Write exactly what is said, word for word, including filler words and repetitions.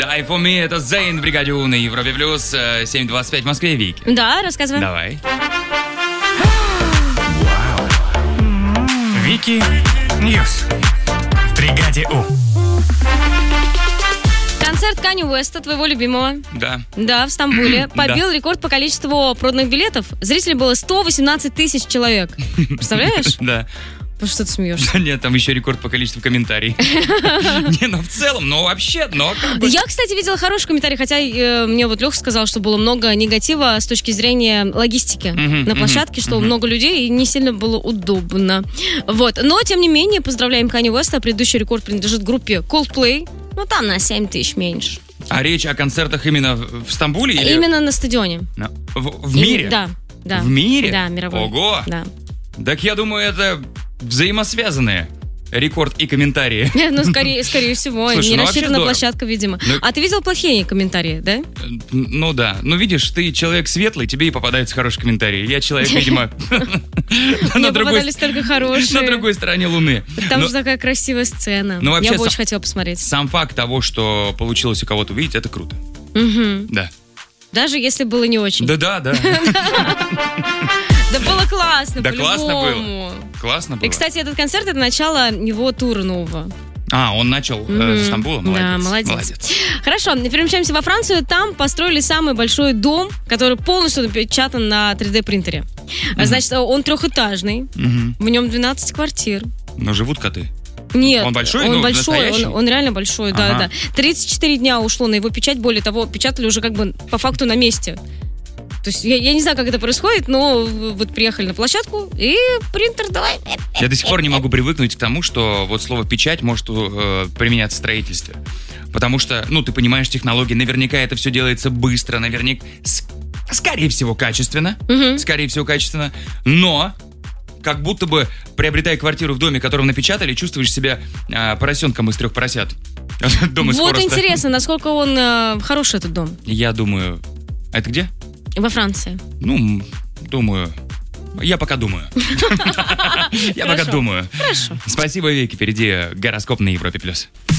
Die for me, это Зейн в бригаде У на Европе плюс, семь двадцать пять в Москве, Вики. Да, рассказывай. Давай. Вики Ньюс в бригаде У. Концерт Канье Уэста, твоего любимого. Да. Да, в Стамбуле. Побил Да. рекорд по количеству проданных билетов. Зрителей было сто восемнадцать тысяч человек. Представляешь? Да. Что ты смеешься? Нет, там еще рекорд по количеству комментариев. Не, ну в целом, ну вообще, но как бы... Я, кстати, видела хороший комментарий, хотя э, мне вот Леха сказал, что было много негатива с точки зрения логистики Мгм, на мгм, площадке, что мгм. много людей и не сильно было удобно. Вот. Но, тем не менее, поздравляем Канье Уэста. Предыдущий рекорд принадлежит группе Coldplay. Ну, там на семь тысяч меньше. А речь о концертах именно в в Стамбуле? Или... Именно на стадионе. На- В, в И- мире? Да. Да. В мире? Да, мировой. Ого! Да. Так я думаю, это взаимосвязанные рекорд и комментарии. Ну, скорее, скорее всего. Слушай, не ну вообще рассчитана здорово. площадка, видимо. Ну- А ты видел плохие комментарии, да? Ну да. Ну видишь, ты человек светлый, тебе и попадаются хорошие комментарии. Я человек, видимо, Мне на другой попадались только хорошие. на другой стороне Луны. Там Но же такая красивая сцена. Ну, вообще, Я бы сам- очень хотела посмотреть. Сам факт того, что получилось у кого-то увидеть, это круто. Мгм. Да. Даже если было не очень. Да-да, да. Да было классно, Да классно по-любому. было. Классно было. И, кстати, этот концерт — это начало его тура нового. А, он начал э, с Стамбула? Молодец. Да, молодец. Хорошо, перемещаемся во Францию. Там построили самый большой дом, который полностью напечатан на три дэ принтере. Значит, он трехэтажный. Мгм. В нем двенадцать квартир. Но живут коты. Нет, Он большой? он Ну, большой, настоящий? он, он реально большой, да, Ага. да. тридцать четыре дня ушло на его печать, более того, печатали уже как бы по факту на месте. То есть я, я не знаю, как это происходит, но вот приехали на площадку, и принтер давай. Я до сих пор не могу привыкнуть к тому, что вот слово «печать» может э, применяться в строительстве. Потому что, ну, ты понимаешь технологии, наверняка это все делается быстро, наверняка, с- скорее всего, качественно, Мгм. скорее всего, качественно, но как будто бы, приобретая квартиру в доме, которым напечатали, чувствуешь себя э, поросенком из трех поросят. Дом из Вот хвороста. интересно, насколько он э, хороший, этот дом, Я думаю... А это где? во Франции. Ну, м, думаю... Я пока думаю. Я пока Хорошо. думаю. Хорошо. Спасибо, Вики. Впереди гороскоп на Европе+. плюс.